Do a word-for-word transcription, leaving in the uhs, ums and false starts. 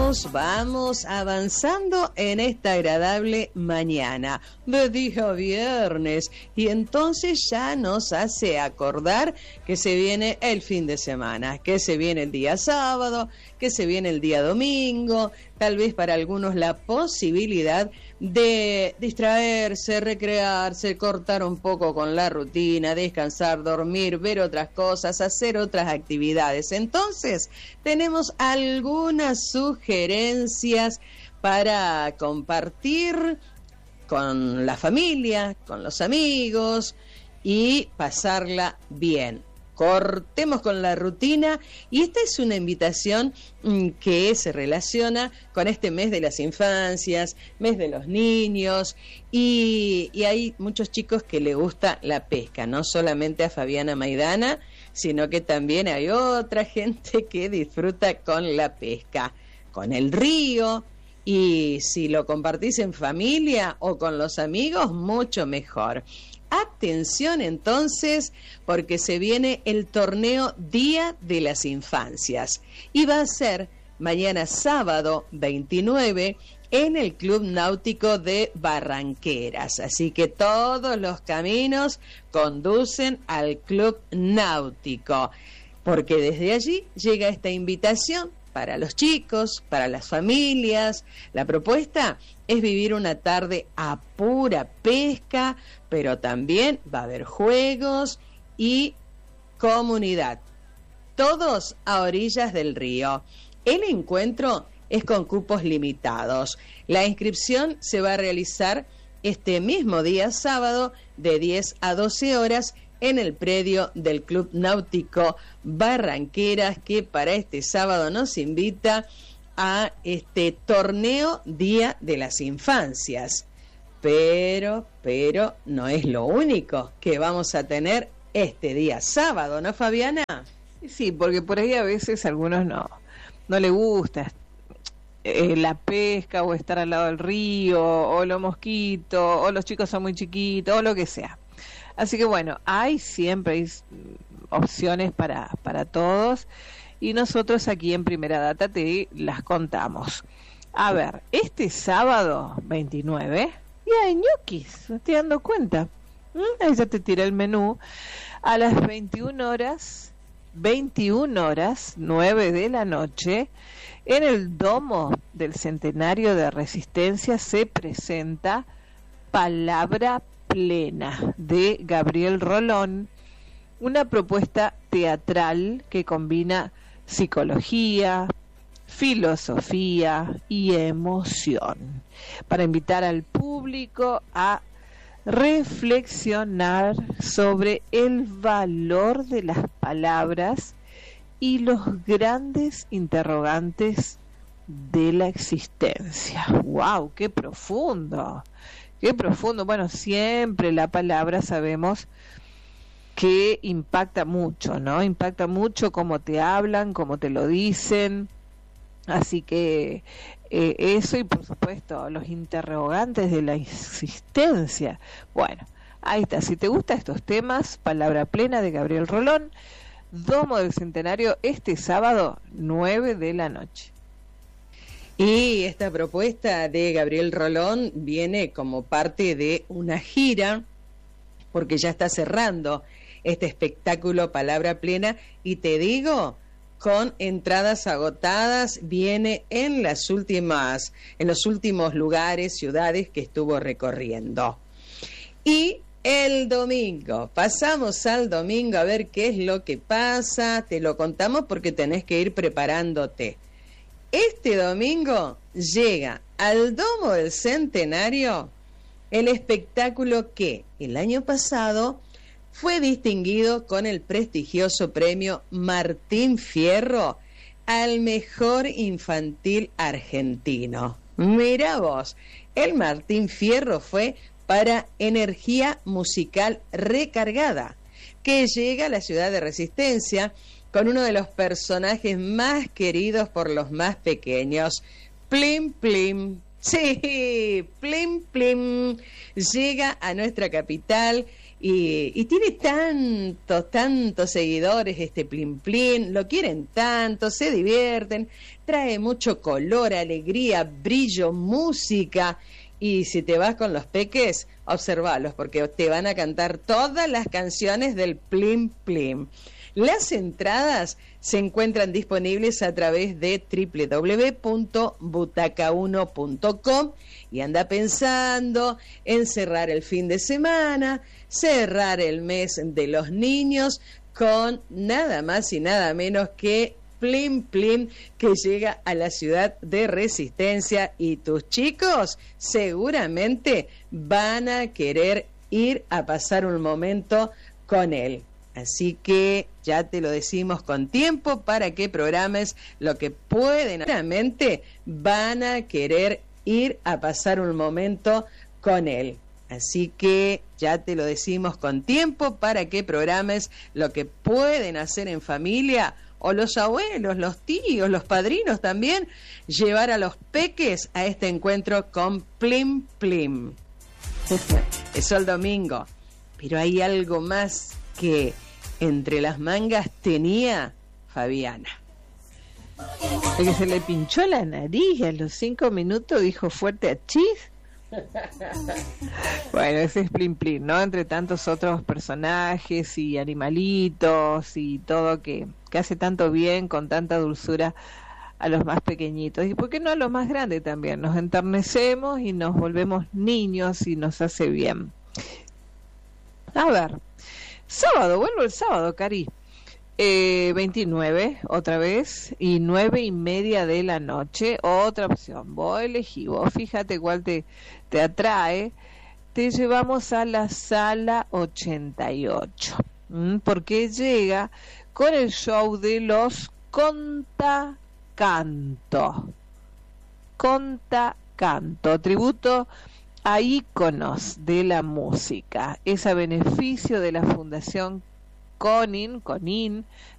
vamos, vamos avanzando en esta agradable mañana de día viernes, y entonces ya nos hace acordar que se viene el fin de semana, que se viene el día sábado, que se viene el día domingo, tal vez para algunos la posibilidad de distraerse, recrearse, cortar un poco con la rutina, descansar, dormir, ver otras cosas, hacer otras actividades. Entonces, tenemos algunas sugerencias para compartir con la familia, con los amigos y pasarla bien. Cortemos con la rutina, y esta es una invitación mmm, que se relaciona con este mes de las infancias, mes de los niños, y, y hay muchos chicos que le gusta la pesca, no solamente a Fabiana Maidana, sino que también hay otra gente que disfruta con la pesca, con el río, y si lo compartís en familia o con los amigos, mucho mejor. Atención entonces, porque se viene el torneo Día de las Infancias y va a ser mañana sábado veintinueve en el Club Náutico de Barranqueras. Así que todos los caminos conducen al Club Náutico, porque desde allí llega esta invitación para los chicos, para las familias. La propuesta es vivir una tarde a pura pesca, pero también va a haber juegos y comunidad. Todos a orillas del río. El encuentro es con cupos limitados. La inscripción se va a realizar este mismo día sábado de diez a doce horas en el predio del Club Náutico Barranqueras, que para este sábado nos invita a este torneo Día de las Infancias. Pero, pero no es lo único que vamos a tener este día sábado, ¿no, Fabiana? Sí, porque por ahí a veces a algunos no, no les gusta eh, la pesca, o estar al lado del río, o los mosquitos, o los chicos son muy chiquitos, o lo que sea. Así que bueno, hay siempre hay opciones para, para todos, y nosotros aquí en Primera Data te las contamos. A ver, este sábado veintinueve, y hay ñoquis, me estoy dando cuenta. ¿Mm? Ahí ya te tiré el menú. A las veintiuna horas, veintiuna horas, nueve de la noche, en el Domo del Centenario de Resistencia se presenta Palabra Plena de Gabriel Rolón, una propuesta teatral que combina psicología, filosofía y emoción, para invitar al público a reflexionar sobre el valor de las palabras y los grandes interrogantes de la existencia. ¡Wow! ¡Qué profundo! ¡Qué profundo! Bueno, siempre la palabra sabemos que impacta mucho, ¿no? Impacta mucho cómo te hablan, cómo te lo dicen. Así que eh, eso, y por supuesto los interrogantes de la existencia. Bueno, ahí está. Si te gustan estos temas, Palabra Plena de Gabriel Rolón, Domo del Centenario, este sábado, nueve de la noche. Y esta propuesta de Gabriel Rolón viene como parte de una gira, porque ya está cerrando este espectáculo Palabra Plena, y te digo, con entradas agotadas, viene en las últimas, en los últimos lugares, ciudades que estuvo recorriendo. Y el domingo, pasamos al domingo a ver qué es lo que pasa, te lo contamos porque tenés que ir preparándote. Este domingo llega al Domo del Centenario el espectáculo que el año pasado fue distinguido con el prestigioso premio Martín Fierro al mejor infantil argentino. Mirá vos, el Martín Fierro fue para Energía Musical Recargada, que llega a la ciudad de Resistencia con uno de los personajes más queridos por los más pequeños, Plim Plim. Sí, Plim Plim llega a nuestra capital Y, y tiene tantos, tantos seguidores este Plim Plim, lo quieren tanto, se divierten, trae mucho color, alegría, brillo, música. Y si te vas con los peques, observalos, porque te van a cantar todas las canciones del Plim Plim. Las entradas se encuentran disponibles a través de doble u doble u doble u punto butaca uno punto com y anda pensando en cerrar el fin de semana, cerrar el mes de los niños con nada más y nada menos que Plim Plim, que llega a la ciudad de Resistencia, y tus chicos seguramente van a querer ir a pasar un momento con él. Así que ya te lo decimos con tiempo para que programes lo que pueden. Seguramente van a querer ir a pasar un momento con él. Así que ya te lo decimos con tiempo para que programes lo que pueden hacer en familia, o los abuelos, los tíos, los padrinos también, llevar a los peques a este encuentro con Plim Plim. Es el domingo, pero hay algo más que entre las mangas tenía Fabiana. El que se le pinchó la nariz y a los cinco minutos dijo fuerte achís. Bueno, ese es Plim Plim, ¿no? Entre tantos otros personajes y animalitos y todo que, que hace tanto bien con tanta dulzura a los más pequeñitos. Y por qué no a los más grandes también. Nos enternecemos y nos volvemos niños y nos hace bien. A ver, sábado, vuelvo el sábado, Cari. Eh, veintinueve, otra vez, y nueve y media de la noche, otra opción. Vos elegí, vos fíjate cuál te, te atrae. Te llevamos a la sala ochenta y ocho, ¿m? Porque llega con el show de los Contacanto. Contacanto, tributo a íconos de la música. Es a beneficio de la Fundación Conin, Conin,